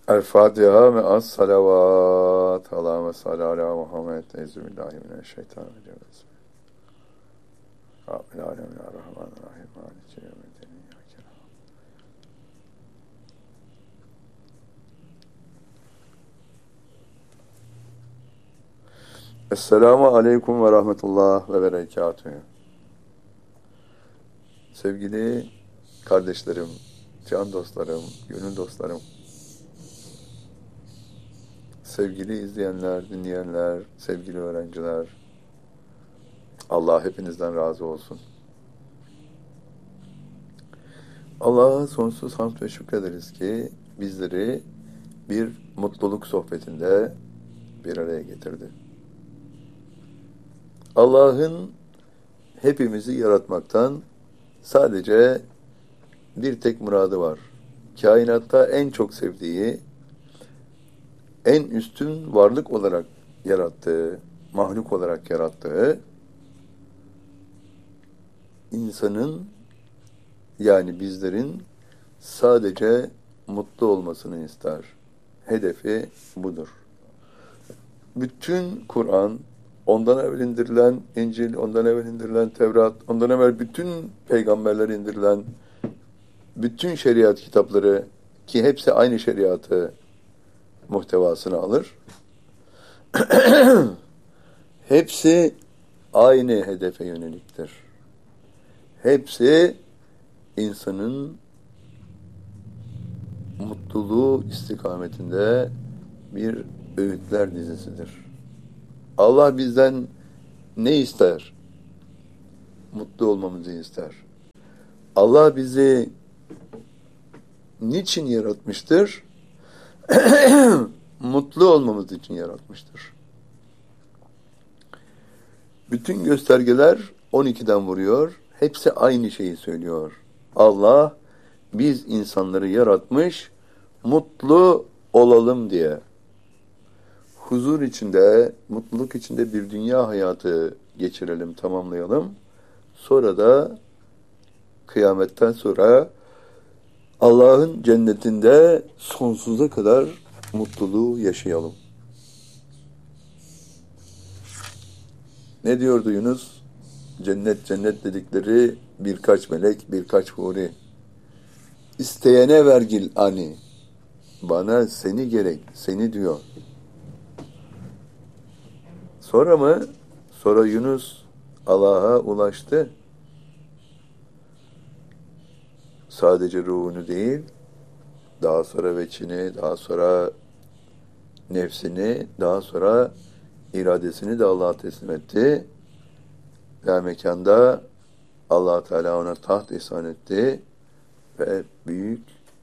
El Fatiha ve as salavat. Allahümme salli ala Muhammed. Euzubillahimineşşeytanirracim. Rabbil alemin errahmanirrahim. Maliki yevmiddin. İyyâke na'budu. Esselamu aleyküm ve rahmetullah ve berekatühü. Sevgili kardeşlerim, can dostlarım, gönül dostlarım, sevgili izleyenler, dinleyenler, sevgili öğrenciler, Allah hepinizden razı olsun. Allah'a sonsuz hamd ve şükrederiz ki bizleri bir mutluluk sohbetinde bir araya getirdi. Allah'ın hepimizi yaratmaktan sadece bir tek muradı var. Kainatta en çok sevdiği, en üstün varlık olarak yarattığı, mahluk olarak yarattığı insanın, yani bizlerin sadece mutlu olmasını ister. Hedefi budur. Bütün Kur'an, ondan evvel indirilen İncil, ondan evvel indirilen Tevrat, ondan evvel bütün peygamberler indirilen bütün şeriat kitapları, ki hepsi aynı şeriatı muhtevasını alır. Hepsi aynı hedefe yöneliktir. Hepsi insanın mutluluğu istikametinde bir öğütler dizisidir. Allah bizden ne ister? Mutlu olmamızı ister. Allah bizi niçin yaratmıştır? Mutlu olmamız için yaratmıştır. Bütün göstergeler 12'den vuruyor. Hepsi aynı şeyi söylüyor. Allah biz insanları yaratmış, mutlu olalım diye. Huzur içinde, mutluluk içinde bir dünya hayatı geçirelim, tamamlayalım. Sonra da kıyametten sonra Allah'ın cennetinde sonsuza kadar mutluluğu yaşayalım. Ne diyordu Yunus? Cennet cennet dedikleri birkaç melek, birkaç huri. İsteyene vergil ani. Bana seni gerek, seni diyor. Sonra mı? Sonra Yunus Allah'a ulaştı. Sadece ruhunu değil, daha sonra veçini, daha sonra nefsini, daha sonra iradesini de Allah'a teslim etti. Ve mekanda Allah Teala ona taht ihsan etti ve büyük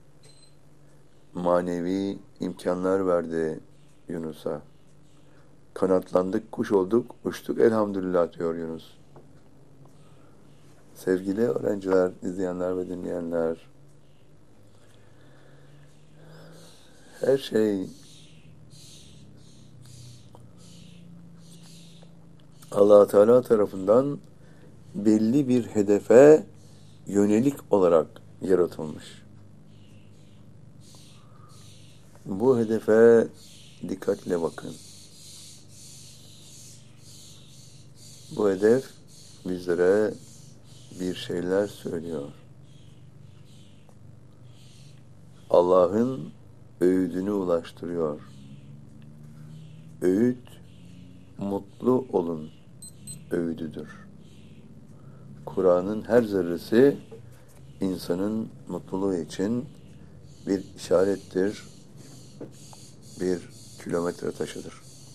manevi imkanlar verdi Yunus'a. Kanatlandık, kuş olduk, uçtuk elhamdülillah diyor Yunus. Sevgili öğrenciler, izleyenler ve dinleyenler, her şey Allah Teala tarafından belli bir hedefe yönelik olarak yaratılmış. Bu hedefe dikkatle bakın. Bu hedef bizlere bir şeyler söylüyor. Allah'ın öğüdünü ulaştırıyor. Öğüt, mutlu olun öğüdüdür. Kur'an'ın her zerresi insanın mutluluğu için bir işarettir, bir kilometre taşıdır.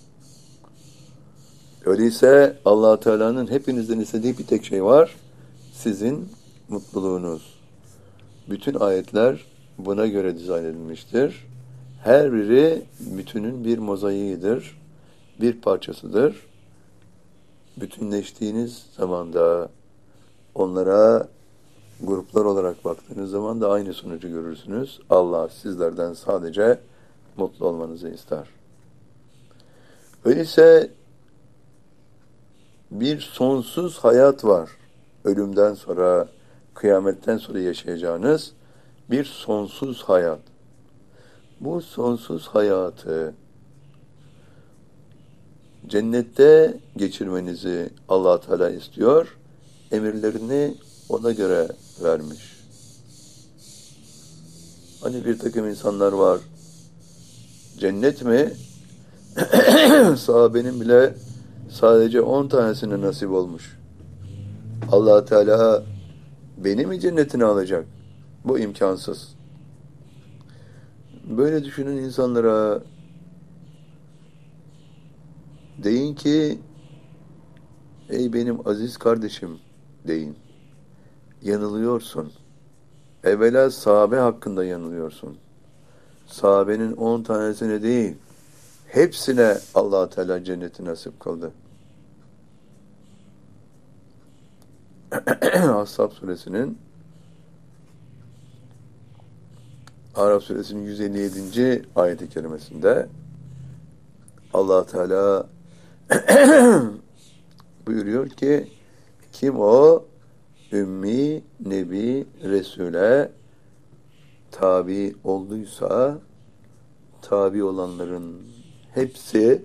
Öyleyse Allah Teala'nın hepinizden istediği bir tek şey var, sizin mutluluğunuz. Bütün ayetler buna göre dizayn edilmiştir. Her biri bütünün bir mozaiğidir, bir parçasıdır. Bütünleştiğiniz zaman da onlara gruplar olarak baktığınız zaman da aynı sonucu görürsünüz. Allah sizlerden sadece mutlu olmanızı ister. Öyleyse bir sonsuz hayat var. Ölümden sonra, kıyametten sonra yaşayacağınız bir sonsuz hayat. bu sonsuz hayatı cennette geçirmenizi Allah Teala istiyor. Emirlerini ona göre vermiş. Hani bir takım insanlar var. Cennet mi? Sahabenin bile sadece 10 tanesine nasip olmuş. Allah Teala beni mi cennetine alacak? Bu imkansız. Böyle düşünün insanlara deyin ki ey benim aziz kardeşim deyin. Yanılıyorsun. Evvela sahabe hakkında yanılıyorsun. Sahabenin 10 tanesine değil, hepsine Allah Teala cenneti nasip kıldı. Ashab suresinin Araf suresinin 157. ayet-i kerimesinde Allah Teala buyuruyor ki kim o ümmi, nebi, resule tabi olduysa tabi olanların hepsi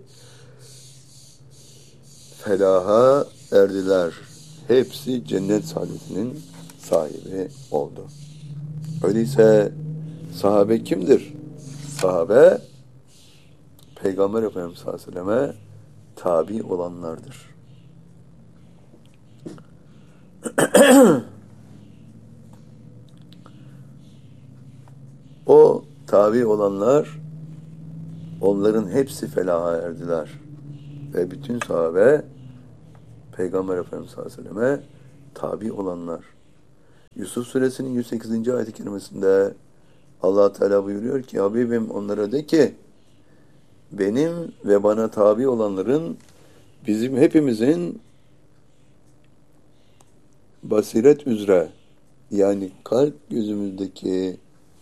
felaha erdiler. Hepsi cennet saadetinin sahibi oldu. Öyleyse sahabe kimdir? Sahabe Peygamber Efendimiz sallallahu aleyhi ve selleme tabi olanlardır. O tabi olanlar onların hepsi felaha erdiler. Ve bütün sahabe Peygamber Efendimiz sallallahu aleyhi ve selleme tabi olanlar. Yusuf suresinin 108. ayet-i kerimesinde Allah Teala buyuruyor ki Habibim onlara de ki benim ve bana tabi olanların bizim hepimizin basiret üzere yani kalp gözümüzdeki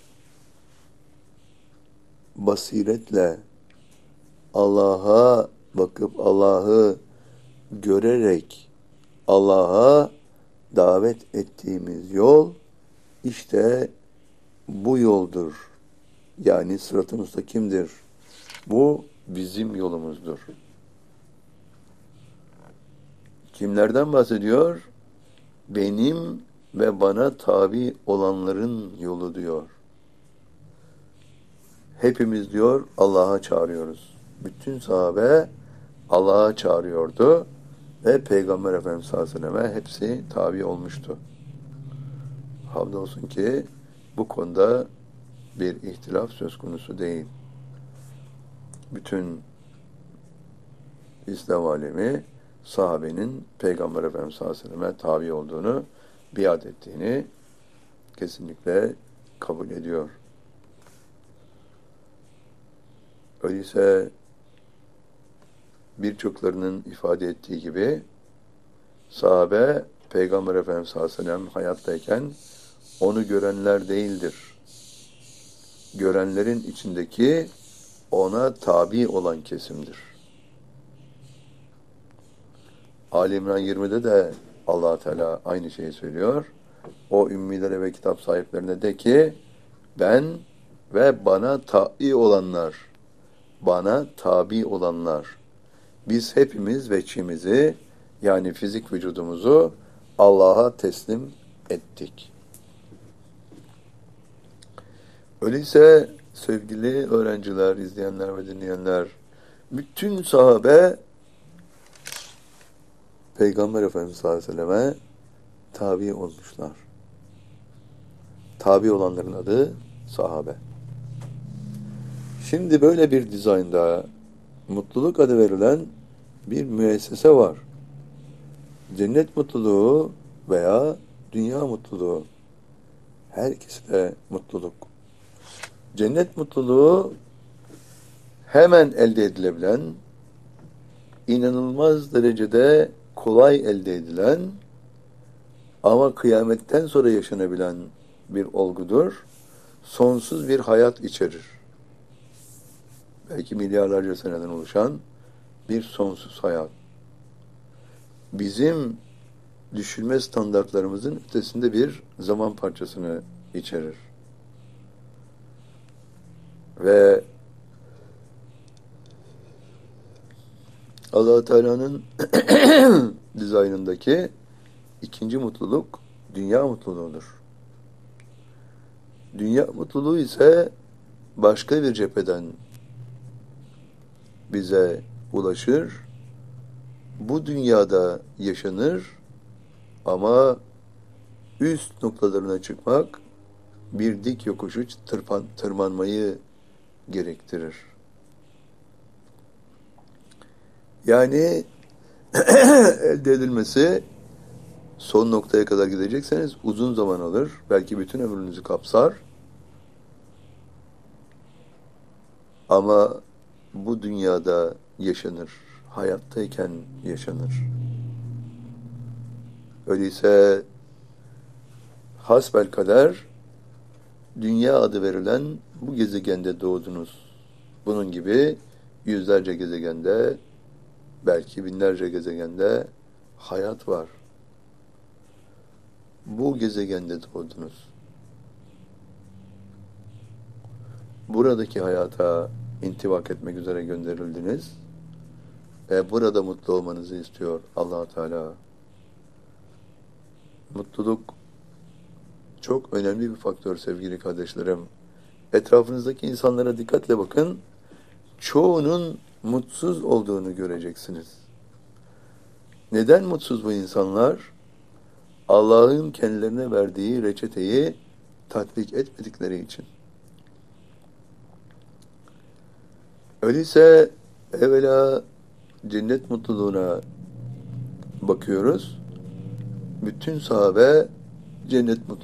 basiretle Allah'a bakıp Allah'ı görerek Allah'a davet ettiğimiz yol işte bu yoldur. Yani sırat-ı müstakimdir. Bu bizim yolumuzdur. Kimlerden bahsediyor? Benim ve bana tabi olanların yolu diyor. Hepimiz diyor Allah'a çağırıyoruz. Bütün sahabe Allah'a çağırıyordu ve Peygamber Efendimiz sallallahu aleyhi ve selleme hepsi tabi olmuştu. Hamdolsun ki bu konuda bir ihtilaf söz konusu değil. Bütün İslam alemi sahabenin Peygamber Efendimiz sallallahu aleyhi ve selleme tabi olduğunu, biat ettiğini kesinlikle kabul ediyor. Öyleyse birçoklarının ifade ettiği gibi sahabe Peygamber Efendimiz sallallahu aleyhi ve sellem hayattayken onu görenler değildir. Görenlerin içindeki ona tabi olan kesimdir. Ali İmran 20'de de Allah Teala aynı şeyi söylüyor. O ümmilere ve kitap sahiplerine de ki ben ve bana tabi olanlar biz hepimiz veçimizi yani fizik vücudumuzu Allah'a teslim ettik. Öyleyse sevgili öğrenciler, izleyenler ve dinleyenler, bütün sahabe Peygamber Efendimiz sallallahu aleyhi ve selleme tabi olmuşlar. Tabi olanların adı sahabe. Şimdi böyle bir dizaynda mutluluk adı verilen bir müessese var. Cennet mutluluğu veya dünya mutluluğu. Her ikisi de mutluluk. Cennet mutluluğu hemen elde edilebilen, inanılmaz derecede kolay elde edilen ama kıyametten sonra yaşanabilen bir olgudur. Sonsuz bir hayat içerir. Belki milyarlarca seneden oluşan bir sonsuz hayat. Bizim düşünme standartlarımızın ötesinde bir zaman parçasını içerir. Ve Allah Teala'nın dizaynındaki ikinci mutluluk dünya mutluluğudur. Dünya mutluluğu ise başka bir cepheden bize ulaşır. Bu dünyada yaşanır ama üst noktalarına çıkmak bir dik yokuşu tırmanmayı gerektirir. Yani elde edilmesi son noktaya kadar gidecekseniz uzun zaman alır. Belki bütün ömrünüzü kapsar. Ama bu dünyada yaşanır. Hayattayken yaşanır. Öyleyse hasbelkader dünya adı verilen bu gezegende doğdunuz. Bunun gibi yüzlerce gezegende, belki binlerce gezegende hayat var. Bu gezegende doğdunuz. Buradaki hayata intibak etmek üzere gönderildiniz ve burada mutlu olmanızı istiyor Allah Teala. Mutluluk çok önemli bir faktör sevgili kardeşlerim. Etrafınızdaki insanlara dikkatle bakın. Çoğunun mutsuz olduğunu göreceksiniz. Neden mutsuz bu insanlar? Allah'ın kendilerine verdiği reçeteyi tatbik etmedikleri için. Öyleyse evvela cennet mutluluğuna bakıyoruz. Bütün sahabe cennet